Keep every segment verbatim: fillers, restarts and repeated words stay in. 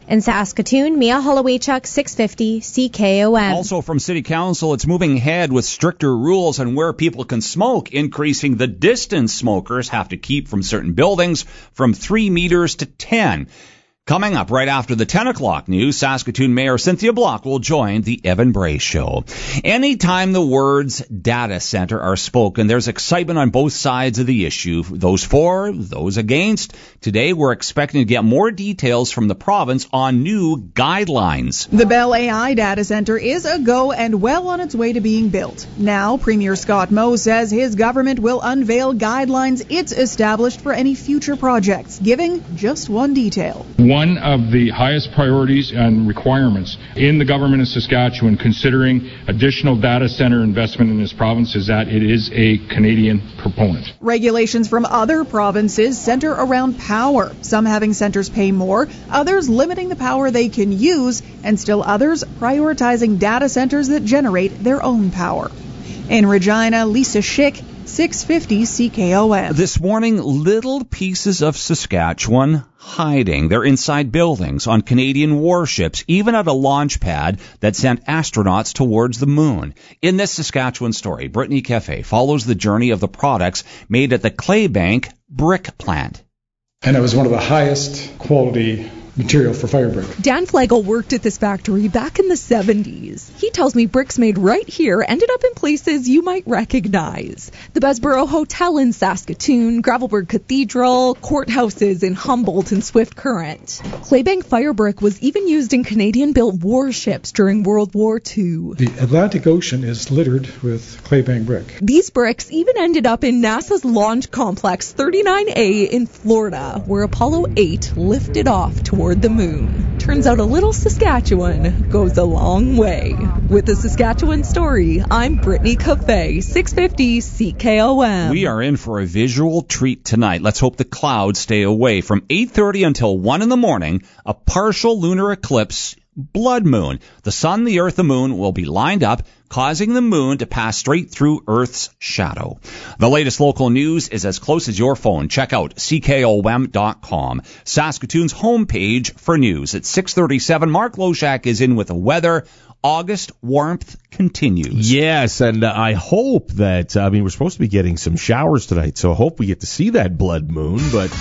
In Saskatoon, Mia Holowaychuk, six fifty C K O M. Also from City Council, it's moving ahead with stricter rules on where people can smoke, increasing the distance smokers have to keep from certain buildings from three meters to ten. Coming up right after the ten o'clock news, Saskatoon Mayor Cynthia Block will join the Evan Bray Show. Anytime the words data center are spoken, there's excitement on both sides of the issue. Those for, those against. Today, we're expecting to get more details from the province on new guidelines. The Bell A I data center is a go and well on its way to being built. Now, Premier Scott Moe says his government will unveil guidelines it's established for any future projects, giving just one detail. One of the highest priorities and requirements in the government of Saskatchewan considering additional data center investment in this province is that it is a Canadian proponent. Regulations from other provinces center around power, some having centers pay more, others limiting the power they can use, and still others prioritizing data centers that generate their own power. In Regina, Lisa Schick, six fifty C K O M. This morning, little pieces of Saskatchewan hiding. They're inside buildings, on Canadian warships, even at a launch pad that sent astronauts towards the moon. In this Saskatchewan story, Brittany Cafe follows the journey of the products made at the Claybank brick plant. And it was one of the highest quality material for fire brick. Dan Flagel worked at this factory back in the seventies. He tells me bricks made right here ended up in places you might recognize. The Besborough Hotel in Saskatoon, Gravelburg Cathedral, courthouses in Humboldt and Swift Current. Claybank fire brick was even used in Canadian-built warships during World War Two. The Atlantic Ocean is littered with Claybank brick. These bricks even ended up in NASA's Launch Complex thirty-nine A in Florida, where Apollo eight lifted off toward the moon. Turns out a little Saskatchewan goes a long way. With the Saskatchewan story, I'm Brittany Cafe, six fifty C K O M. We are in for a visual treat tonight. Let's hope the clouds stay away. From eight thirty until one in the morning, a partial lunar eclipse, blood moon. The sun, the earth, the moon will be lined up, causing the moon to pass straight through Earth's shadow. The latest local news is as close as your phone. Check out C K O M dot com, Saskatoon's homepage for news. At six thirty-seven, Mark Loshak is in with the weather. August warmth continues. Yes, and uh, I hope that, uh, I mean, we're supposed to be getting some showers tonight, so I hope we get to see that blood moon, but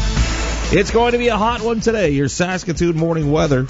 it's going to be a hot one today. Your Saskatoon morning weather.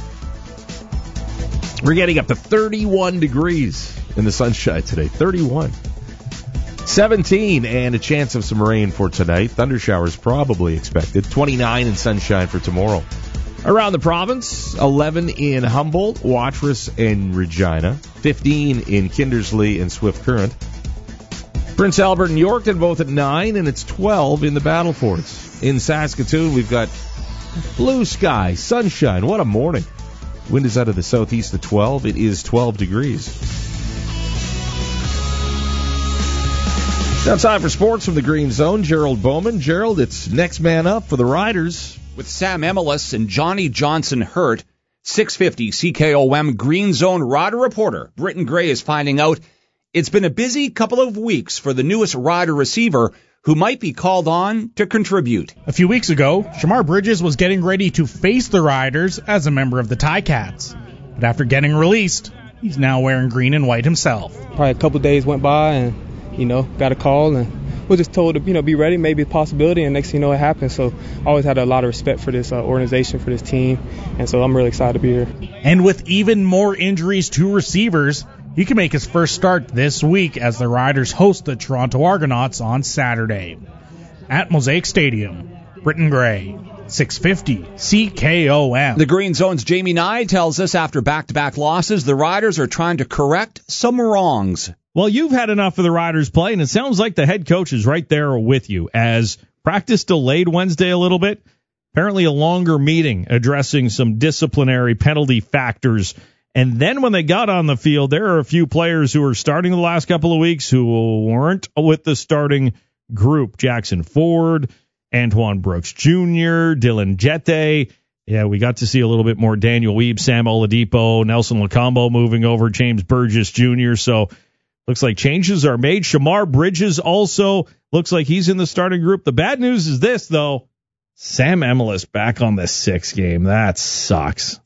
We're getting up to thirty-one degrees in the sunshine today. thirty-one. seventeen and a chance of some rain for tonight. Thunder showers probably expected. twenty-nine and sunshine for tomorrow. Around the province, eleven in Humboldt, Watrous, and Regina. fifteen in Kindersley and Swift Current. Prince Albert and Yorkton both at nine, and it's twelve in the Battle Forts. In Saskatoon, we've got blue sky, sunshine. What a morning. Wind is out of the southeast at twelve. It is twelve degrees. Now time for sports from the Green Zone. Gerald Bowman. Gerald, it's next man up for the Riders. With Sam Emilis and Johnny Johnson hurt, six fifty C K O M Green Zone Rider reporter Britton Gray is finding out it's been a busy couple of weeks for the newest Rider receiver who might be called on to contribute. A few weeks ago, Shamar Bridges was getting ready to face the Riders as a member of the Ticats. But after getting released, he's now wearing green and white himself. Probably a couple days went by and, you know, got a call and was just told to, you know, be ready, maybe a possibility, and next thing you know, it happened. So I always had a lot of respect for this uh, organization, for this team, and so I'm really excited to be here. And with even more injuries to receivers, he can make his first start this week as the Riders host the Toronto Argonauts on Saturday. At Mosaic Stadium, Britton Gray, six fifty C K O M. The Green Zone's Jamie Nye tells us after back-to-back losses, the Riders are trying to correct some wrongs. Well, you've had enough of the Riders play, and it sounds like the head coach is right there with you. As practice delayed Wednesday a little bit, apparently a longer meeting addressing some disciplinary penalty factors. And then when they got on the field, there are a few players who were starting the last couple of weeks who weren't with the starting group. Jackson Ford, Antoine Brooks Junior, Dylan Jette. Yeah, we got to see a little bit more Daniel Weeb, Sam Oladipo, Nelson Lacombo moving over, James Burgess Junior So looks like changes are made. Shamar Bridges also looks like he's in the starting group. The bad news is this, though. Sam Emilis back on the six game. That sucks.